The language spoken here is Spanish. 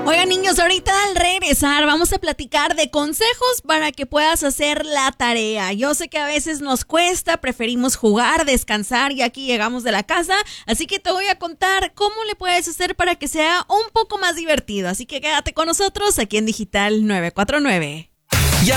Oigan, niños, ahorita al regresar vamos a platicar de consejos para que puedas hacer la tarea. Yo sé que a veces nos cuesta, preferimos jugar, descansar y aquí llegamos de la casa, así que te voy a contar cómo le puedes hacer para que sea un poco más divertido. Así que quédate con nosotros aquí en Digital 949.